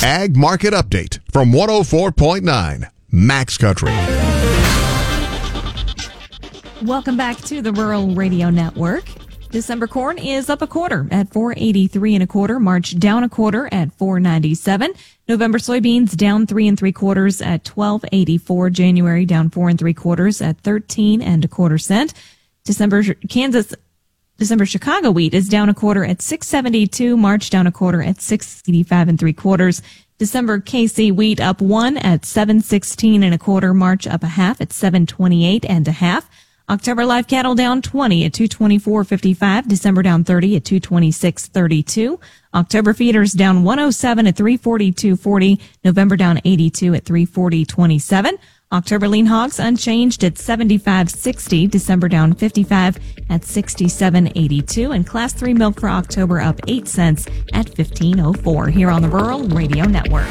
Ag Market Update from 104.9 Max Country. Welcome back to the Rural Radio Network. December corn is up a quarter at $4.83 1/4. March down a quarter at $4.97. November soybeans down 3 3/4 at $12.84. January down 4 3/4 at 13 1/4 cents. December Chicago wheat is down a quarter at $6.72. March down a quarter at $6.85 3/4. December KC wheat up 1 at $7.16 1/4. March up a half at $7.28 1/2. October live cattle down 20 at $224.55. December down 30 at $226.32. October feeders down 107 at $342.40. November down 82 at $340.27. October lean hogs unchanged at $75.60. December down 55 at $67.82. And Class 3 milk for October up 8 cents at $15.04 here on the Rural Radio Network.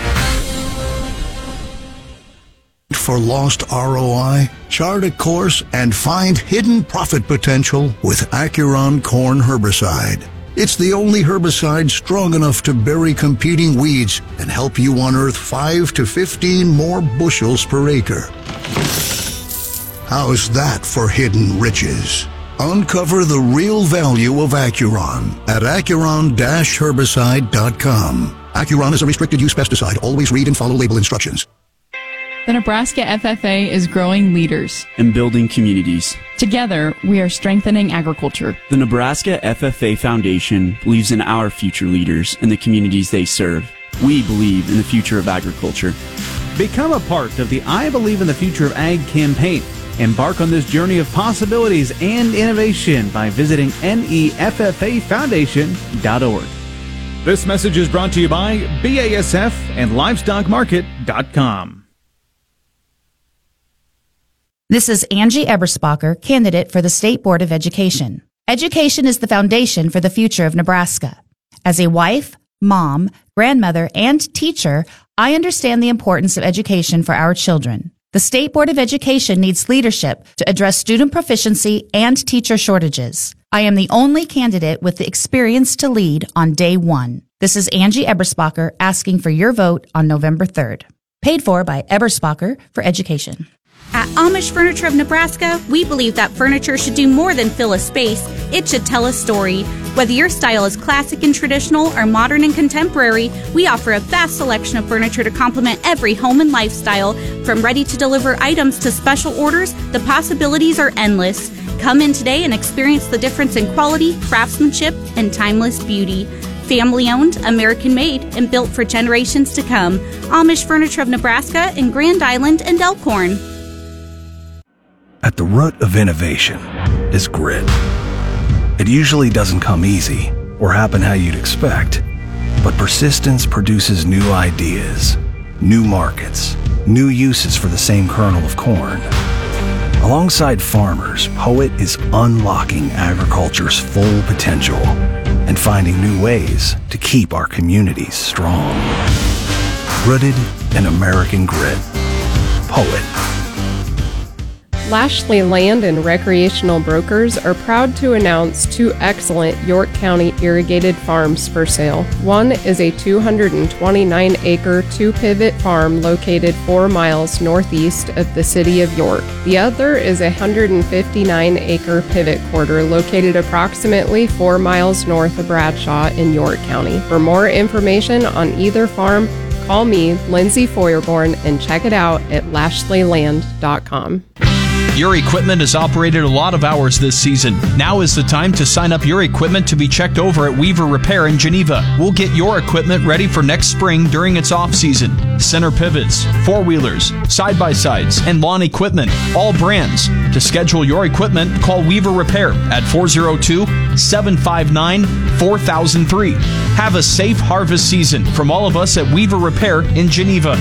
For lost ROI, chart a course, and find hidden profit potential with Acuron Corn Herbicide. It's the only herbicide strong enough to bury competing weeds and help you unearth 5 to 15 more bushels per acre. How's that for hidden riches? Uncover the real value of Acuron at Acuron-herbicide.com. Acuron is a restricted use pesticide. Always read and follow label instructions. The Nebraska FFA is growing leaders and building communities. Together, we are strengthening agriculture. The Nebraska FFA Foundation believes in our future leaders and the communities they serve. We believe in the future of agriculture. Become a part of the I Believe in the Future of Ag campaign. Embark on this journey of possibilities and innovation by visiting neffafoundation.org. This message is brought to you by BASF and LivestockMarket.com. This is Angie Eberspacher, candidate for the State Board of Education. Education is the foundation for the future of Nebraska. As a wife, mom, grandmother, and teacher, I understand the importance of education for our children. The State Board of Education needs leadership to address student proficiency and teacher shortages. I am the only candidate with the experience to lead on day one. This is Angie Eberspacher asking for your vote on November 3rd. Paid for by Eberspacher for Education. At Amish Furniture of Nebraska, we believe that furniture should do more than fill a space. It should tell a story. Whether your style is classic and traditional or modern and contemporary, we offer a vast selection of furniture to complement every home and lifestyle. From ready-to-deliver items to special orders, the possibilities are endless. Come in today and experience the difference in quality, craftsmanship, and timeless beauty. Family-owned, American-made, and built for generations to come. Amish Furniture of Nebraska in Grand Island and Elkhorn. At the root of innovation is grit. It usually doesn't come easy or happen how you'd expect, but persistence produces new ideas, new markets, new uses for the same kernel of corn. Alongside farmers, Poet is unlocking agriculture's full potential and finding new ways to keep our communities strong. Rooted in American grit. Poet. Lashley Land and Recreational Brokers are proud to announce 2 excellent York County irrigated farms for sale. One is a 229-acre 2-pivot farm located 4 miles northeast of the city of York. The other is a 159-acre pivot quarter located approximately 4 miles north of Bradshaw in York County. For more information on either farm, call me, Lindsay Feuerborn, and check it out at lashleyland.com. Your equipment has operated a lot of hours this season. Now is the time to sign up your equipment to be checked over at Weaver Repair in Geneva. We'll get your equipment ready for next spring during its off-season. Center pivots, 4-wheelers, side-by-sides, and lawn equipment, all brands. To schedule your equipment, call Weaver Repair at 402-759-4003. Have a safe harvest season from all of us at Weaver Repair in Geneva.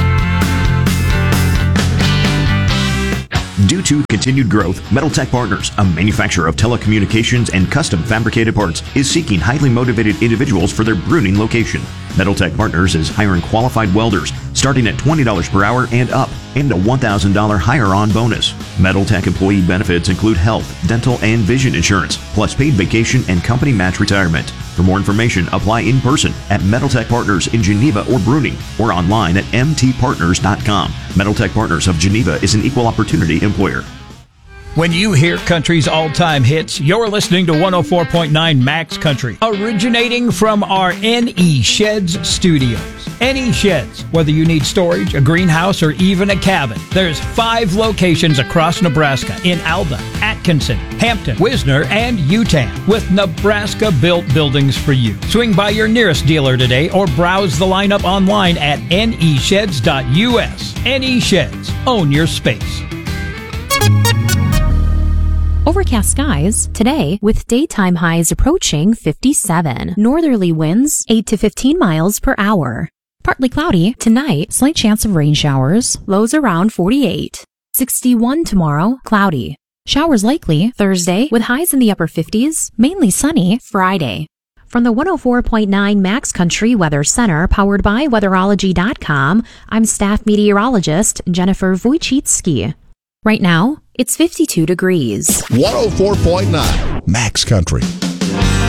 Due to continued growth, Metal Tech Partners, a manufacturer of telecommunications and custom fabricated parts, is seeking highly motivated individuals for their Bruning location. Metal Tech Partners is hiring qualified welders starting at $20 per hour and up, and a $1,000 hire-on bonus. Metal Tech employee benefits include health, dental, and vision insurance, plus paid vacation and company match retirement. For more information, apply in person at Metal Tech Partners in Geneva or Bruning, or online at mtpartners.com. Metal Tech Partners of Geneva is an equal opportunity employer. When you hear country's all-time hits, you're listening to 104.9 Max Country, originating from our NE Sheds studios. NE Sheds, whether you need storage, a greenhouse, or even a cabin, there's 5 locations across Nebraska in Alba, Atkinson, Hampton, Wisner, and Utan, with Nebraska-built buildings for you. Swing by your nearest dealer today or browse the lineup online at nesheds.us. NE Sheds, own your space. Overcast skies today with daytime highs approaching 57. Northerly winds 8 to 15 miles per hour. Partly cloudy tonight, slight chance of rain showers, lows around 48. 61 tomorrow, cloudy. Showers likely Thursday with highs in the upper 50s, mainly sunny Friday. From the 104.9 Max Country Weather Center, powered by Weatherology.com, I'm staff meteorologist Jennifer Wojcicki. Right now, it's 52 degrees. 104.9 Max Country.